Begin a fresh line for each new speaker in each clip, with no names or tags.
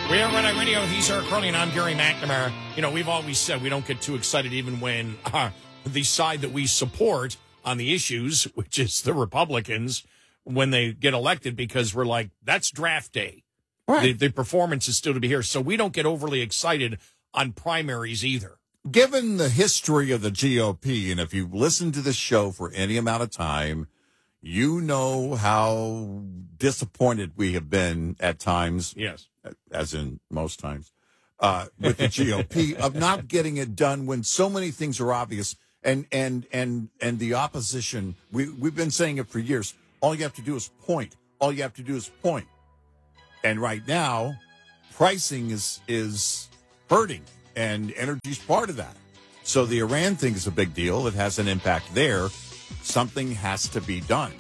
We are Red Eye Radio. He's Eric Curley, and I'm Gary McNamara. You know, we've always said we don't get too excited even when the side that we support on the issues, which is the Republicans, when they get elected, because we're like, that's draft day. Right. The performance is still to be here. So we don't get overly excited on primaries either.
Given the history of the GOP, and if you've listened to this show for any amount of time, you know how disappointed we have been at times.
Yes.
As in most times, with the GOP of not getting it done when so many things are obvious. And the opposition, we've been saying it for years. All you have to do is point. All you have to do is point. And right now, pricing is hurting, and energy's part of that. So the Iran thing is a big deal. It has an impact there. Something has to be done.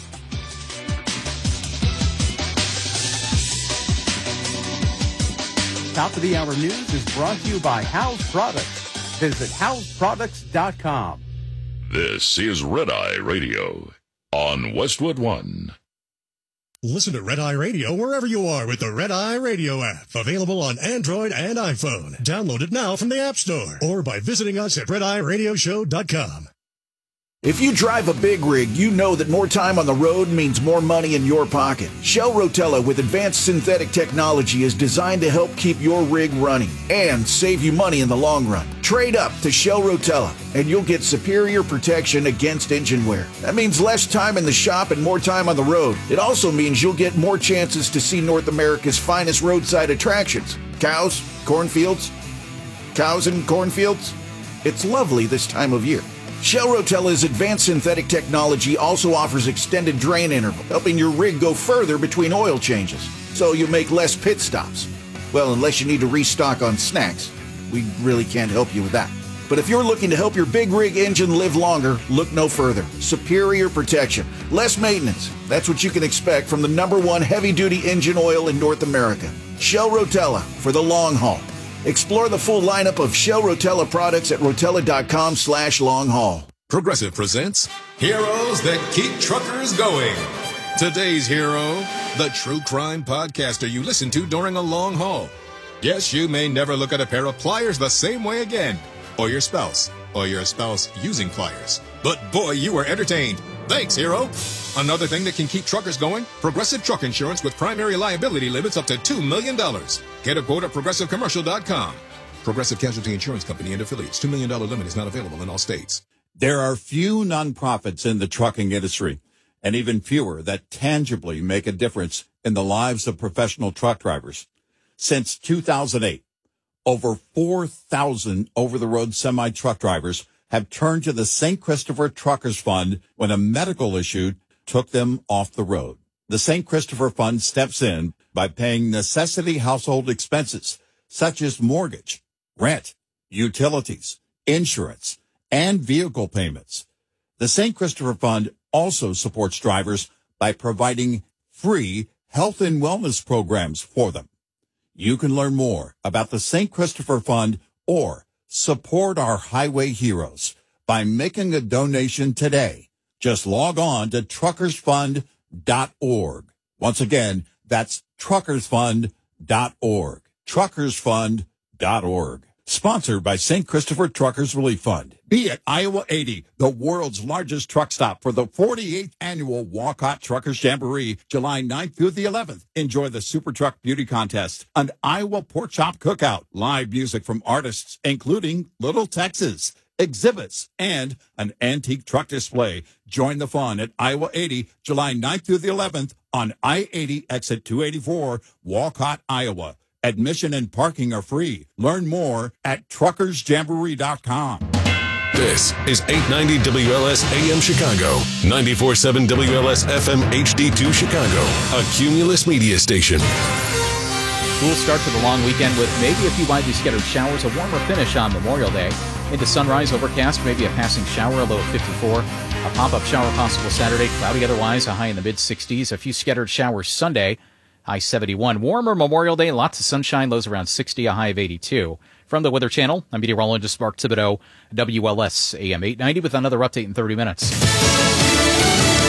Top of the hour news is brought to you by House Products. Visit houseproducts.com.
This is Red Eye Radio on Westwood One.
Listen to Red Eye Radio wherever you are with the Red Eye Radio app. Available on Android and iPhone. Download it now from the App Store or by visiting us at RedEyeRadioshow.com.
If you drive a big rig, you know that more time on the road means more money in your pocket. Shell Rotella with advanced synthetic technology is designed to help keep your rig running and save you money in the long run. Trade up to Shell Rotella and you'll get superior protection against engine wear. That means less time in the shop and more time on the road. It also means you'll get more chances to see North America's finest roadside attractions. Cows, cornfields, cows and cornfields. It's lovely this time of year. Shell Rotella's advanced synthetic technology also offers extended drain interval, helping your rig go further between oil changes, so you make less pit stops. Well, unless you need to restock on snacks. We really can't help you with that. But if you're looking to help your big rig engine live longer, look no further. Superior protection, less maintenance. That's what you can expect from the #1 heavy-duty engine oil in North America. Shell Rotella for the long haul. Explore the full lineup of Shell Rotella products at rotella.com/long-haul.
Progressive presents Heroes That Keep Truckers Going. Today's hero, the true crime podcaster you listen to during a long haul. Yes, you may never look at a pair of pliers the same way again. Or your spouse using pliers. But boy, you were entertained. Thanks, hero. Another thing that can keep truckers going, Progressive Truck Insurance with primary liability limits up to $2 million. Get a quote at ProgressiveCommercial.com. Progressive Casualty Insurance Company and affiliates. $2 million limit is not available in all states.
There are few nonprofits in the trucking industry, and even fewer that tangibly make a difference in the lives of professional truck drivers. Since 2008, over 4,000 over-the-road semi-truck drivers have turned to the St. Christopher Truckers Fund when a medical issue took them off the road. The St. Christopher Fund steps in by paying necessity household expenses such as mortgage, rent, utilities, insurance, and vehicle payments. The St. Christopher Fund also supports drivers by providing free health and wellness programs for them. You can learn more about the St. Christopher Fund or support our highway heroes by making a donation today. Just log on to truckersfund.org. Once again, that's truckersfund.org. Truckersfund.org. Sponsored by St. Christopher Truckers Relief Fund. Be at Iowa 80, the world's largest truck stop for the 48th annual Walcott Truckers Jamboree, July 9th through the 11th. Enjoy the Super Truck Beauty Contest, an Iowa Pork Chop Cookout, live music from artists, including Little Texas, exhibits, and an antique truck display. Join the fun at Iowa 80, July 9th through the 11th on I-80 exit 284, Walcott, Iowa. Admission and parking are free. Learn more at truckersjamboree.com.
This is 890 WLS AM Chicago, 94.7 WLS FM HD2 Chicago, a Cumulus media station.
Cool start to the long weekend with maybe a few widely scattered showers, a warmer finish on Memorial Day. Into sunrise, overcast, maybe a passing shower, a low of 54. A pop-up shower possible Saturday, cloudy otherwise, a high in the mid-60s. A few scattered showers Sunday, high 71. Warmer Memorial Day, lots of sunshine, lows around 60, a high of 82. From the Weather Channel, I'm meteorologist Mark Thibodeau, WLS AM 890 with another update in 30 minutes.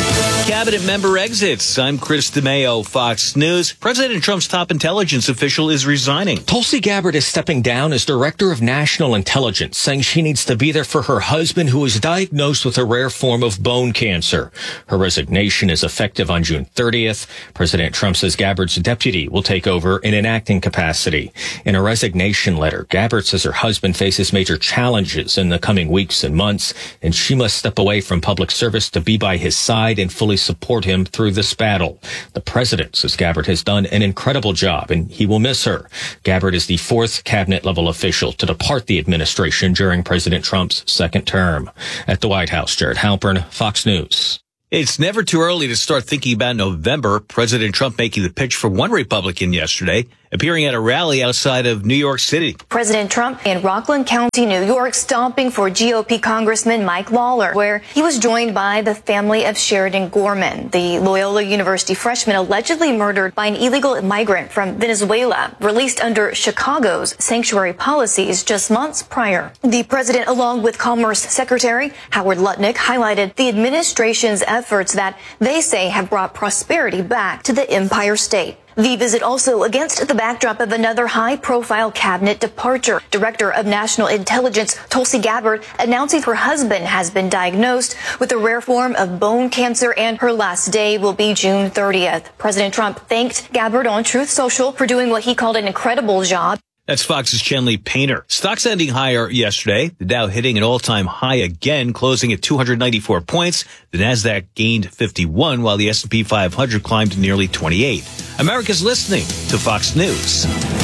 Cabinet member exits. I'm Chris DeMeo, Fox News. President Trump's top intelligence official is resigning.
Tulsi Gabbard is stepping down as Director of National Intelligence, saying she needs to be there for her husband, who was diagnosed with a rare form of bone cancer. Her resignation is effective on June 30th. President Trump says Gabbard's deputy will take over in an acting capacity. In a resignation letter, Gabbard says her husband faces major challenges in the coming weeks and months, and she must step away from public service to be by his side and fully support him through this battle. The president says Gabbard has done an incredible job, and he will miss her. Gabbard is the fourth cabinet-level official to depart the administration during President Trump's second term. At the White House, Jared Halpern, Fox News.
It's never too early to start thinking about November. President Trump making the pitch for one Republican yesterday, appearing at a rally outside of New York City.
President Trump in Rockland County, New York, stomping for GOP Congressman Mike Lawler, where he was joined by the family of Sheridan Gorman, the Loyola University freshman allegedly murdered by an illegal migrant from Venezuela, released under Chicago's sanctuary policies just months prior. The president, along with Commerce Secretary Howard Lutnick, highlighted the administration's efforts that they say have brought prosperity back to the Empire State. The visit also against the backdrop of another high-profile cabinet departure. Director of National Intelligence Tulsi Gabbard announcing her husband has been diagnosed with a rare form of bone cancer, and her last day will be June 30th. President Trump thanked Gabbard on Truth Social for doing what he called an incredible job.
That's Fox's Chenley Painter. Stocks ending higher yesterday. The Dow hitting an all-time high again, closing at 294 points. The Nasdaq gained 51, while the S&P 500 climbed to nearly 28. America's listening to Fox News.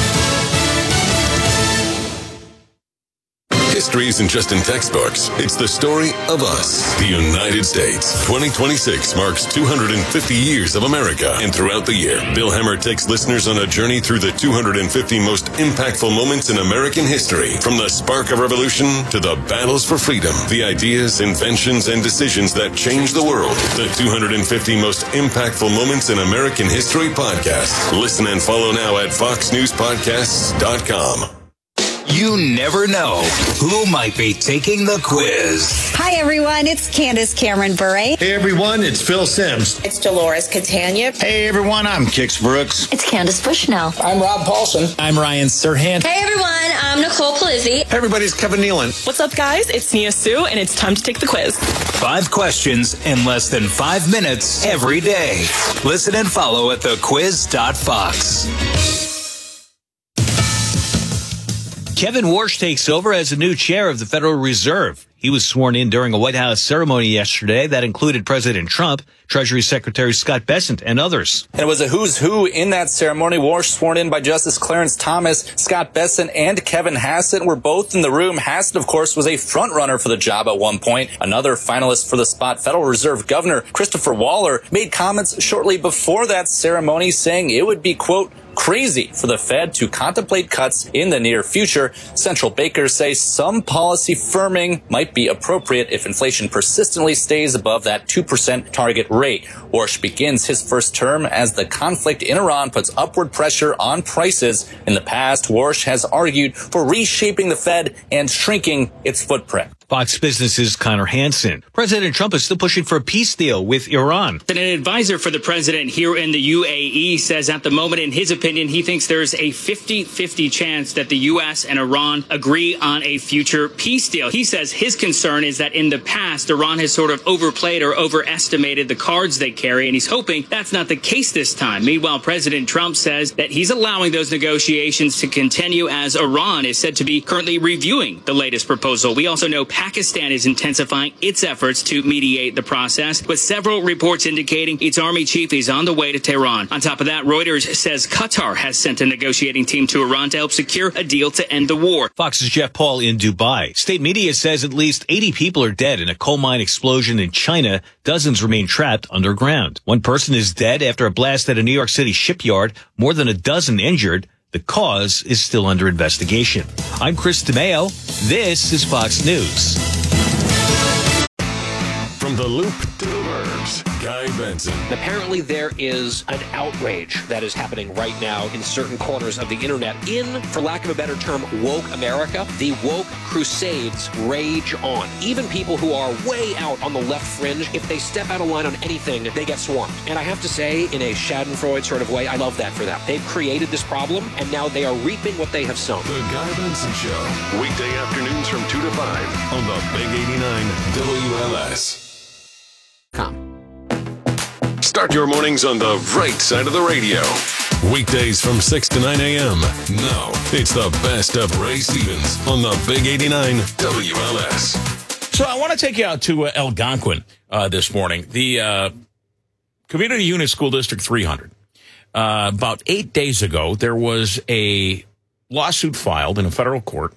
History isn't just in textbooks. It's the story of us, the United States. 2026 marks 250 years of America. And throughout the year, Bill Hemmer takes listeners on a journey through the 250 most impactful moments in American history. From the spark of revolution to the battles for freedom, the ideas, inventions, and decisions that changed the world. The 250 most impactful moments in American history podcast. Listen and follow now at foxnewspodcasts.com.
You never know who might be taking the quiz.
Hi, everyone. It's Candace Cameron Bure.
Hey, everyone. It's Phil Sims.
It's Dolores Catania.
Hey, everyone. I'm Kix Brooks.
It's Candace Bushnell.
I'm Rob Paulson.
I'm Ryan Serhant.
Hey, everyone. I'm Nicole Palizzi.
Hey, everybody. It's Kevin Nealon.
What's up, guys? It's Nia Sue, and it's time to take the quiz.
5 questions in less than 5 minutes every day. Listen and follow at thequiz.fox.
Kevin Warsh takes over as the new chair of the Federal Reserve. He was sworn in during a White House ceremony yesterday that included President Trump, Treasury Secretary Scott Bessent, and others.
And it was a who's who in that ceremony. Warsh sworn in by Justice Clarence Thomas, Scott Bessent, and Kevin Hassett were both in the room. Hassett, of course, was a front runner for the job at one point. Another finalist for the spot, Federal Reserve Governor Christopher Waller, made comments shortly before that ceremony saying it would be, quote, crazy for the Fed to contemplate cuts in the near future. Central bankers say some policy firming might be appropriate if inflation persistently stays above that 2% target rate. Warsh begins his first term as the conflict in Iran puts upward pressure on prices. In the past, Warsh has argued for reshaping the Fed and shrinking its footprint.
Fox Business's Connor Hansen. President Trump is still pushing for a peace deal with Iran.
An advisor for the president here in the UAE says at the moment, in his opinion, he thinks there's a 50-50 chance that the U.S. and Iran agree on a future peace deal. He says his concern is that in the past, Iran has sort of overplayed or overestimated the cards they carry, and he's hoping that's not the case this time. Meanwhile, President Trump says that he's allowing those negotiations to continue as Iran is said to be currently reviewing the latest proposal. We also know Pakistan is intensifying its efforts to mediate the process, with several reports indicating its army chief is on the way to Tehran. On top of that, Reuters says Qatar has sent a negotiating team to Iran to help secure a deal to end the war.
Fox's Jeff Paul in Dubai. State media says at least 80 people are dead in a coal mine explosion in China. Dozens remain trapped underground. One person is dead after a blast at a New York City shipyard. More than a dozen injured. The cause is still under investigation. I'm Chris DeMeo. This is Fox News.
From the Loop to the Berg, Here's Guy Benson.
Apparently there is an outrage that is happening right now in certain corners of the internet in, for lack of a better term, woke America. The woke crusades rage on. Even people who are way out on the left fringe, if they step out of line on anything, they get swarmed. And I have to say, in a Schadenfreude sort of way, I love that for them. They've created this problem, and now they are reaping what they have sown.
The Guy Benson Show. Weekday afternoons from 2 to 5 on the Big 89 WLS. Start your mornings on the right side of the radio. Weekdays from 6 to 9 a.m. Now, it's the best of Ray Stevens on the Big 89 WLS.
So I want to take you out to Algonquin this morning. The Community Unit School District 300. About 8 days ago, there was a lawsuit filed in a federal court,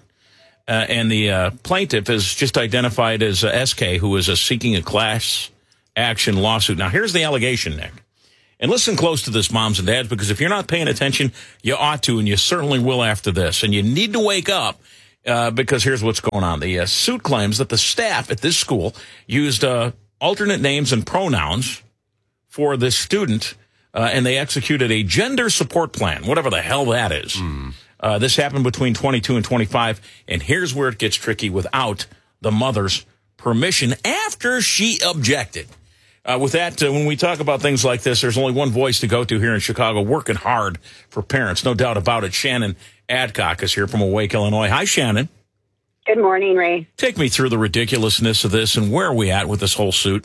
and the plaintiff is just identified as SK, who is seeking a class action lawsuit. Now, here's the allegation, Nick. And listen close to this, moms and dads, because if you're not paying attention, you ought to, and you certainly will after this. And you need to wake up, because here's what's going on. The suit claims that the staff at this school used alternate names and pronouns for this student, and they executed a gender support plan, whatever the hell that is. This happened between 22 and 25, and here's where it gets tricky without the mother's permission after she objected. With that, when we talk about things like this, there's only one voice to go to here in Chicago, working hard for parents, no doubt about it. Shannon Adcock is here from Awake, Illinois. Hi, Shannon.
Good morning, Ray.
Take me through the ridiculousness of this and where are we at with this whole suit?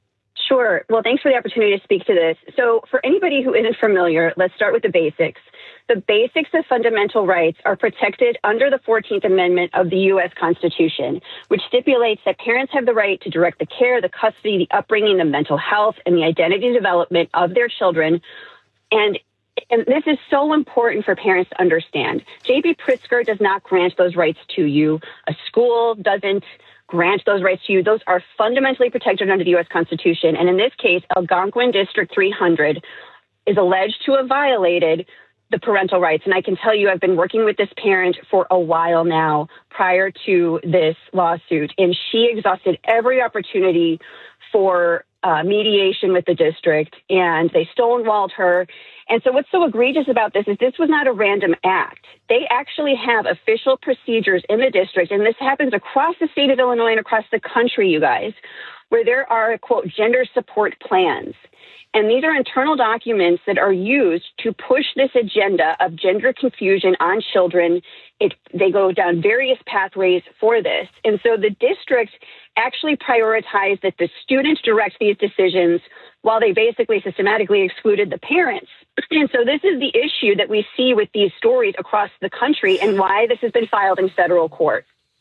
Sure. Well, thanks for the opportunity to speak to this. So for anybody who isn't familiar, let's start with the basics. The basics of fundamental rights are protected under the 14th Amendment of the U.S. Constitution, which stipulates that parents have the right to direct the care, the custody, the upbringing, the mental health, and the identity development of their children. And this is so important for parents to understand. J.B. Pritzker does not grant those rights to you. A school doesn't grant those rights to you. Those are fundamentally protected under the U.S. Constitution. And in this case, Algonquin District 300 is alleged to have violated the parental rights. And I can tell you, I've been working with this parent for a while now prior to this lawsuit, and she exhausted every opportunity for mediation with the district, and they stonewalled her. And so what's so egregious about this is this was not a random act. They actually have official procedures in the district, and this happens across the state of Illinois and across the country, you guys, where there are, quote, gender support plans. And these are internal documents that are used to push this agenda of gender confusion on children. They go down various pathways for this. And so the district actually prioritized that the students direct these decisions while they basically systematically excluded the parents. And so this is the issue that we see with these stories across the country and why this has been filed in federal court.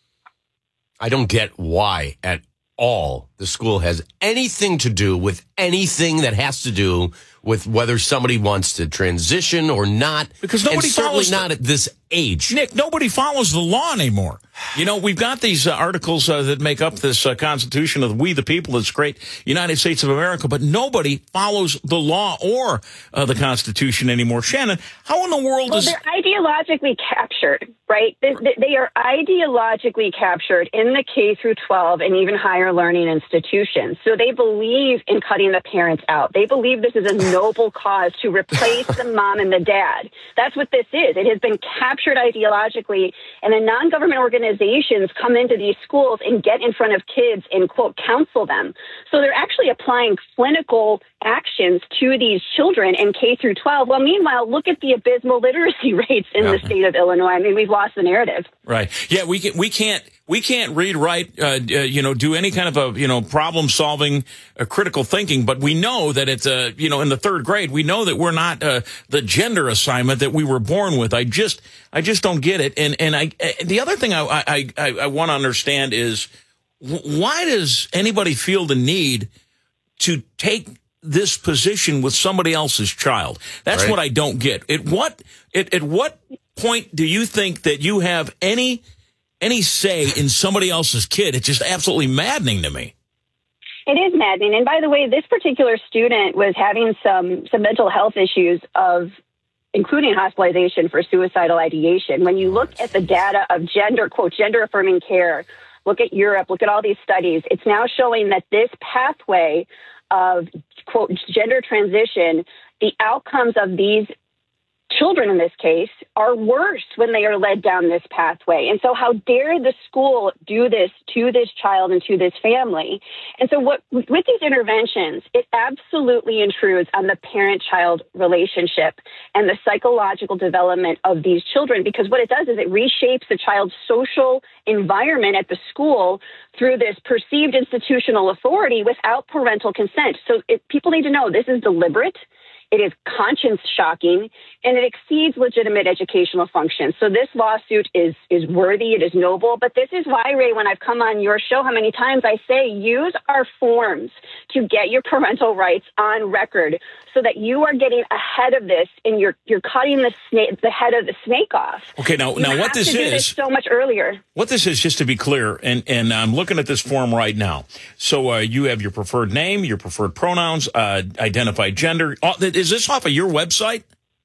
I don't get why at all the school has anything to do with anything that has to do with whether somebody wants to transition or not.
Because nobody follows
not at this age.
Nick, nobody follows the law anymore. You know, we've got these articles that make up this Constitution of we the people, this great United States of America, but nobody follows the law or the Constitution anymore. Shannon, how in the world is...
They're ideologically captured, right? They are ideologically captured in the K through 12 and even higher learning institutions. So they believe in cutting the parents out. They believe this is a noble cause to replace the mom and the dad. That's what this is. It has been captured ideologically, and the non-government organizations come into these schools and get in front of kids and, quote, counsel them. So they're actually applying clinical actions to these children in K through 12. Well, meanwhile, look at the abysmal literacy rates in the state of Illinois. I mean, we've lost the narrative.
Right. Yeah, we can't read, write, do any kind of problem solving, critical thinking. But we know that it's in the third grade, we know that we're not the gender assignment that we were born with. I just don't get it. And the other thing I want to understand is why does anybody feel the need to take this position with somebody else's child? That's right. What I don't get. At what point do you think that you have any say in somebody else's kid? It's just absolutely maddening to me.
It is maddening. And by the way, this particular student was having some mental health issues including hospitalization for suicidal ideation. When you look at the data of gender affirming care, look at Europe, look at all these studies, it's now showing that this pathway of, quote, gender transition, the outcomes of these children in this case are worse when they are led down this pathway. And so how dare the school do this to this child and to this family? And so with these interventions, it absolutely intrudes on the parent-child relationship and the psychological development of these children, because what it does is it reshapes the child's social environment at the school through this perceived institutional authority without parental consent. So people need to know this is deliberate. It is conscience shocking, and it exceeds legitimate educational functions. So this lawsuit is worthy, it is noble, but this is why, Ray, when I've come on your show, how many times I say use our forms to get your parental rights on record so that you are getting ahead of this and you're cutting the head of the snake off.
Okay, now what this is
so much earlier.
What this is, just to be clear, and I'm looking at this form right now. So you have your preferred name, your preferred pronouns, identified gender. Is this off of your website?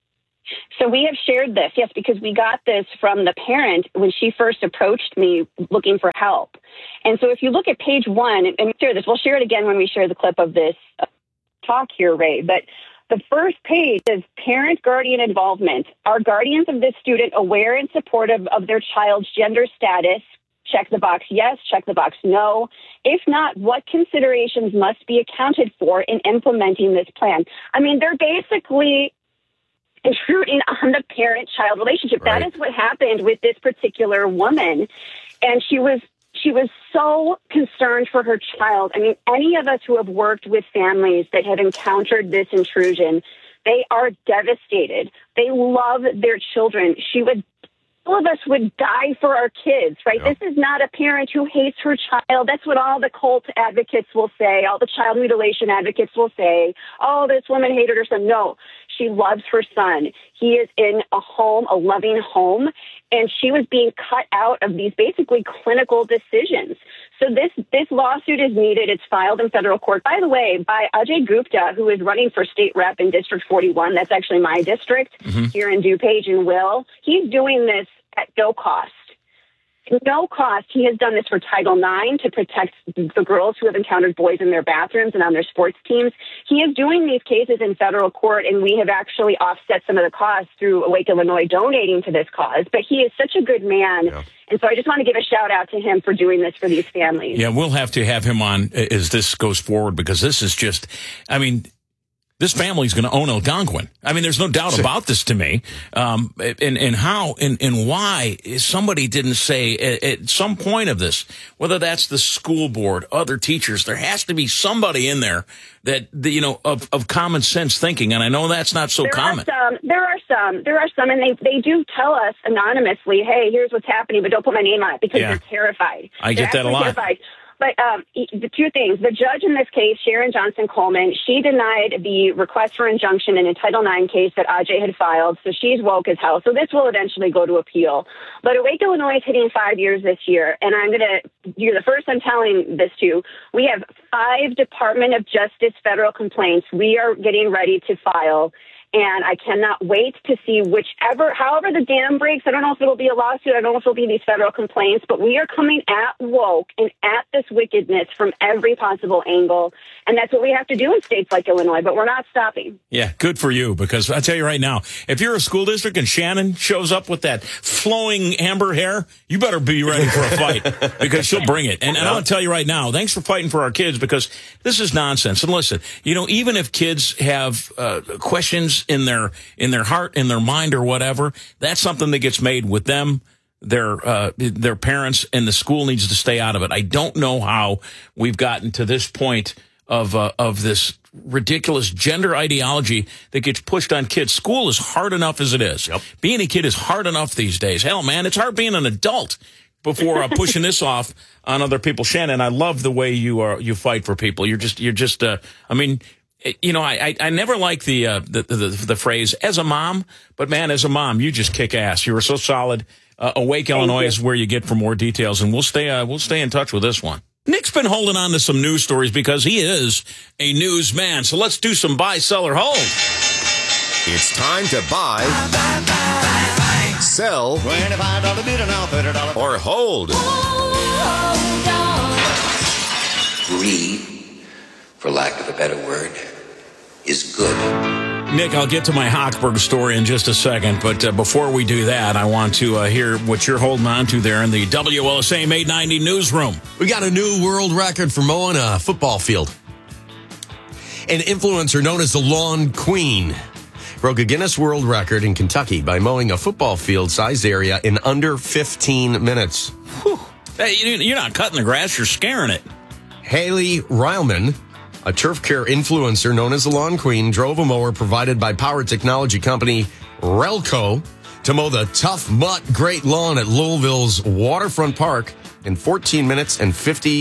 So we have shared this, yes, because we got this from the parent when she first approached me looking for help. And so if you look at page 1, and share this, we'll share it again when we share the clip of this talk here, Ray, but the first page says parent guardian involvement. Are guardians of this student aware and supportive of their child's gender status? Check the box yes, check the box no. If not, what considerations must be accounted for in implementing this plan? I mean, they're basically intruding on the parent-child relationship. Right. That is what happened with this particular woman. And she was so concerned for her child. I mean, any of us who have worked with families that have encountered this intrusion, they are devastated. They love their children. All of us would die for our kids, right? Yep. This is not a parent who hates her child. That's what all the cult advocates will say. All the child mutilation advocates will say, oh, this woman hated her son. No, she loves her son. He is in a home, a loving home, and she was being cut out of these basically clinical decisions. So this lawsuit is needed. It's filed in federal court, by the way, by Ajay Gupta, who is running for state rep in District 41. That's actually my district here in DuPage and Will. He's doing this at no cost. No cost. He has done this for Title IX to protect the girls who have encountered boys in their bathrooms and on their sports teams. He is doing these cases in federal court, and we have actually offset some of the costs through Awake Illinois donating to this cause. But he is such a good man. Yeah. And so I just want to give a shout out to him for doing this for these families. Yeah, we'll have to have him on as this goes forward, because this is just, I mean, this family's going to own Algonquin. I mean, there's no doubt about this to me. And how and why somebody didn't say at some point of this, whether that's the school board, other teachers, there has to be somebody in there that, of common sense thinking. And I know that's not so common. There are some, and they do tell us anonymously, hey, here's what's happening, but don't put my name on it, because they're terrified. I get that a lot. Terrified. But the two things, the judge in this case, Sharon Johnson Coleman, she denied the request for injunction in a Title IX case that Ajay had filed, so she's woke as hell. So this will eventually go to appeal. But Awake Illinois is hitting 5 years this year, and you're the first I'm telling this to. We have 5 Department of Justice federal complaints we are getting ready to file. And I cannot wait to see however the dam breaks. I don't know if it'll be a lawsuit. I don't know if it'll be these federal complaints, but we are coming at woke and at this wickedness from every possible angle. And that's what we have to do in states like Illinois, but we're not stopping. Yeah, good for you, because I tell you right now, if you're a school district and Shannon shows up with that flowing amber hair, you better be ready for a fight, because she'll bring it. And I'm going to tell you right now, thanks for fighting for our kids, because this is nonsense. And listen, even if kids have questions in their heart, in their mind, or whatever, that's something that gets made with them, their parents, and the school needs to stay out of it. I don't know how we've gotten to this point of this ridiculous gender ideology that gets pushed on kids. School is hard enough as it is. Yep. Being a kid is hard enough these days. Hell, man, it's hard being an adult before pushing this off on other people. Shannon, I love the way you fight for people. You're just I mean, I never liked the phrase as a mom, but man, as a mom, you just kick ass. You were so solid. Awake Illinois is where you get for more details, and we'll stay in touch with this one. Nick's been holding on to some news stories because he is a newsman. So let's do some buy, sell, or hold.
It's time to buy, sell, $25 or hold.
for lack of a better word, is good.
Nick, I'll get to my Hochberg story in just a second, but before we do that, I want to hear what you're holding on to there in the WLSAM 890 newsroom.
We got a new world record for mowing a football field. An influencer known as the Lawn Queen broke a Guinness World Record in Kentucky by mowing a football field-sized area in under 15 minutes.
Whew. Hey, you're not cutting the grass, you're scaring it.
Haley Ryleman, a turf care influencer known as the Lawn Queen, drove a mower provided by power technology company Relco to mow the Tough Mutt Great Lawn at Louisville's Waterfront Park in 14 minutes and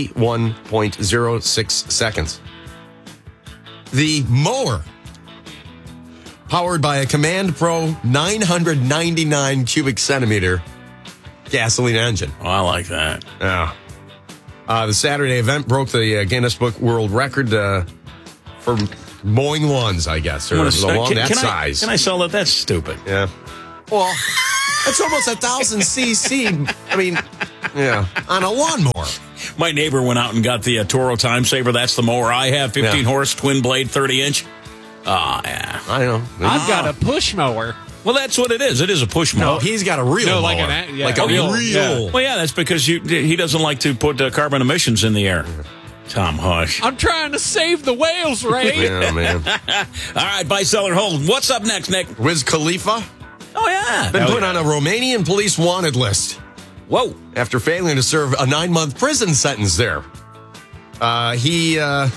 51.06 seconds. The mower, powered by a Command Pro 999 cubic centimeter gasoline engine.
Oh, I like that.
Yeah. The Saturday event broke the Guinness Book World Record for mowing lawns, I guess, or a lawn that size.
Can I sell it? That's stupid.
Yeah. Well, it's almost 1,000 cc. I mean, yeah, on a lawnmower.
My neighbor went out and got the Toro Time Saver. That's the mower I have, 15 horse, twin blade, 30 inch. Oh, yeah.
I know.
I've got a push mower.
Well, that's what it is. It is a push mower.
No, he's got a real mower.
Like a real.
Yeah. Well, yeah, that's because he doesn't like to put carbon emissions in the air. Tom Hush.
I'm trying to save the whales, Ray.
Yeah, man.
All right, buy, sell, or hold. What's up next, Nick?
Wiz Khalifa.
Oh, yeah.
Been put on a Romanian police wanted list.
Whoa.
After failing to serve a 9-month prison sentence there. He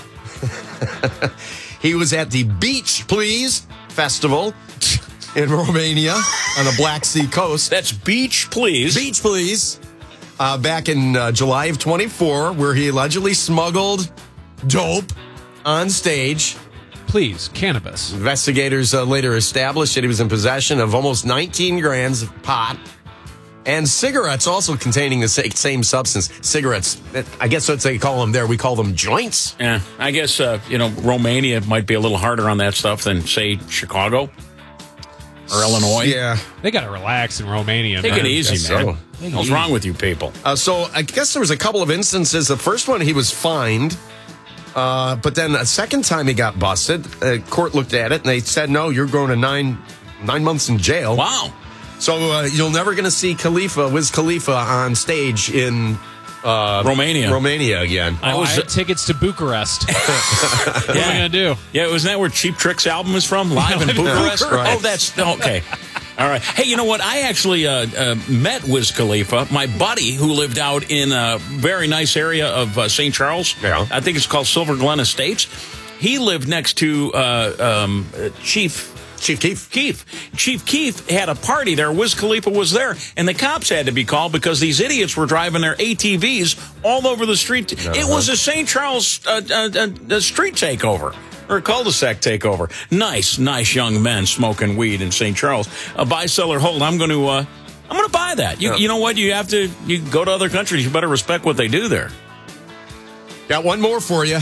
was at the Beach Please Festival in Romania on the Black Sea coast.
That's Beach Please.
Beach Please. Back in July of 24, where he allegedly smuggled dope on stage.
Please, cannabis.
Investigators later established that he was in possession of almost 19 grams of pot and cigarettes also containing the same substance. Cigarettes, I guess that's what they call them there. We call them joints.
Yeah, I guess, Romania might be a little harder on that stuff than, say, Chicago or Illinois.
Yeah.
They got to relax in Romania.
Take it easy, man.
So.
What's wrong with you people?
So I guess there was a couple of instances. The first one, he was fined. But then a second time he got busted. The court looked at it and they said, no, you're going to nine months in jail.
Wow.
So you're never going to see Wiz Khalifa on stage in Romania again.
I had tickets to Bucharest. What am I going to do?
Yeah, wasn't that where Cheap Trick's album is from? Live in Bucharest?
Right.
Oh, that's okay. All right. Hey, you know what? I actually met Wiz Khalifa, my buddy who lived out in a very nice area of St. Charles.
Yeah.
I think it's called Silver Glen Estates. He lived next to Chief Keef. Chief Keef had a party there. Wiz Khalifa was there, and the cops had to be called because these idiots were driving their ATVs all over the street. It was a St. Charles street takeover. Or a cul-de-sac takeover. Nice young men smoking weed in St. Charles. Buy, sell, or hold. I'm going to buy that. You know what? You go to other countries. You better respect what they do there.
Got one more for you.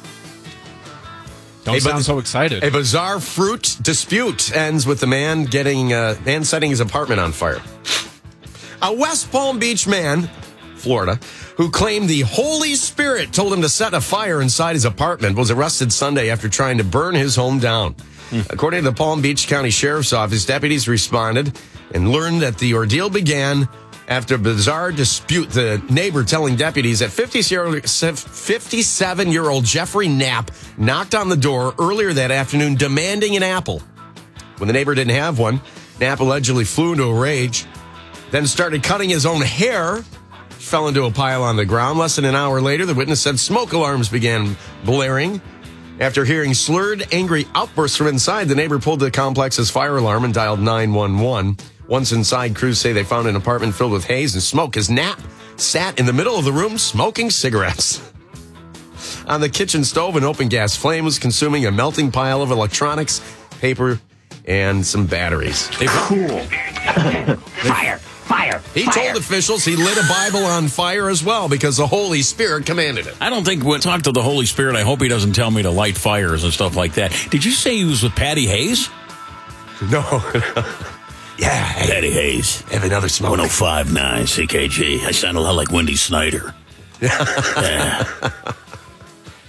Don't sound so excited.
A bizarre fruit dispute ends with the man setting his apartment on fire. A West Palm Beach man, Florida, who claimed the Holy Spirit told him to set a fire inside his apartment, was arrested Sunday after trying to burn his home down. According to the Palm Beach County Sheriff's Office, deputies responded and learned that the ordeal began after a bizarre dispute. The neighbor telling deputies that 57-year-old Jeffrey Knapp knocked on the door earlier that afternoon demanding an apple. When the neighbor didn't have one, Knapp allegedly flew into a rage, then started cutting his own hair. Fell into a pile on the ground. Less than an hour later, the witness said smoke alarms began blaring. After hearing slurred, angry outbursts from inside, the neighbor pulled the complex's fire alarm and dialed 911. Once inside, crews say they found an apartment filled with haze and smoke as Knapp sat in the middle of the room smoking cigarettes. On the kitchen stove, an open gas flame was consuming a melting pile of electronics, paper, and some batteries.
Cool. Fire.
He told officials he lit a Bible on fire as well because the Holy Spirit commanded it.
I don't think we'll talk to the Holy Spirit. I hope he doesn't tell me to light fires and stuff like that. Did you say he was with Patty Hayes?
No.
Yeah. Patty Hayes.
Have another smoke.
105.9 CKG. I sound a lot like Wendy Snyder. Yeah.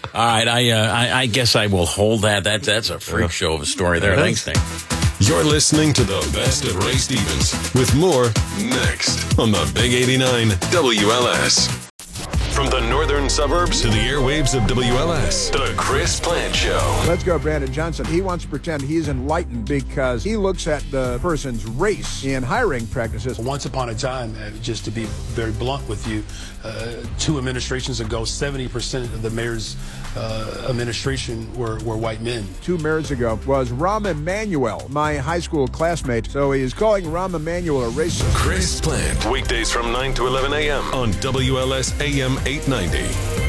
All right, I guess I will hold that. That's a freak show of a story there. Thanks, Nick.
You're listening to the best of Ray Stevens with more next on the Big 89 WLS. From the northern suburbs to the airwaves of WLS, the Chris Plant Show.
Let's go, Brandon Johnson. He wants to pretend he's enlightened because he looks at the person's race in hiring practices.
Once upon a time, just to be very blunt with you, 2 administrations ago, 70% of the mayor's administration were white men.
2 mayors ago was Rahm Emanuel, my high school classmate. So he is calling Rahm Emanuel a racist.
Chris Plant, weekdays from 9 to 11 a.m. on WLS AM 890.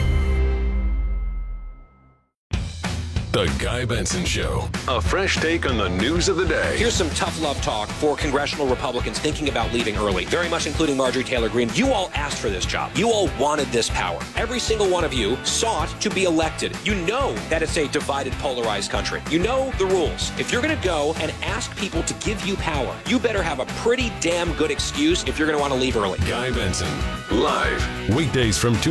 The Guy Benson Show. A fresh take on the news of the day.
Here's some tough love talk for congressional Republicans thinking about leaving early, very much including Marjorie Taylor Greene. You all asked for this job. You all wanted this power. Every single one of you sought to be elected. You know that it's a divided, polarized country. You know the rules. If you're going to go and ask people to give you power, you better have a pretty damn good excuse if you're going to want to leave early.
Guy Benson, live, weekdays from 2